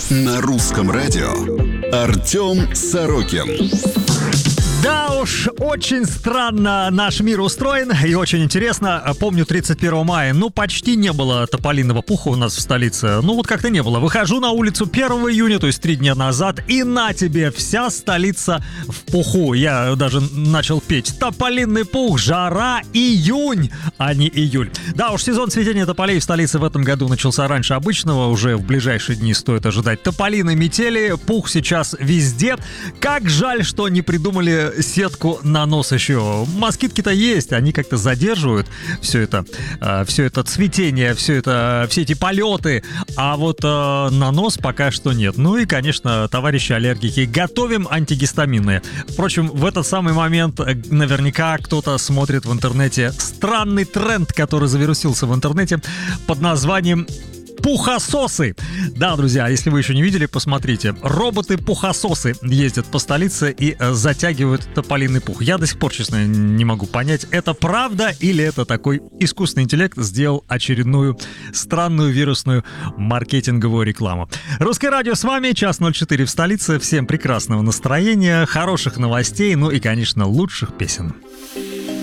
На русском радио Артем Сорокин. Да уж, очень странно наш мир устроен и очень интересно. Помню, 31 мая, почти не было тополиного пуха у нас в столице. Вот как-то не было. Выхожу на улицу 1 июня, то есть 3 дня назад, и на тебе, вся столица в пуху. Я даже начал петь: тополиный пух, жара, июнь, а не июль. Да уж, сезон цветения тополей в столице в этом году начался раньше обычного. Уже в ближайшие дни стоит ожидать тополиной метели. Пух сейчас везде. Как жаль, что не придумали сетку на нос еще. Москитки-то есть, они как-то задерживают все это цветение, все эти полеты, а вот на нос пока что нет. И, конечно, товарищи аллергики, готовим антигистаминные. Впрочем, в этот самый момент наверняка кто-то смотрит в интернете странный тренд, который завирусился в интернете под названием пухососы. Да, друзья, если вы еще не видели, посмотрите. Роботы-пухососы ездят по столице и затягивают тополиный пух. Я до сих пор, честно, не могу понять, это правда или это такой искусственный интеллект сделал очередную странную вирусную маркетинговую рекламу. Русское радио с вами, 1:04 в столице. Всем прекрасного настроения, хороших новостей, и, конечно, лучших песен.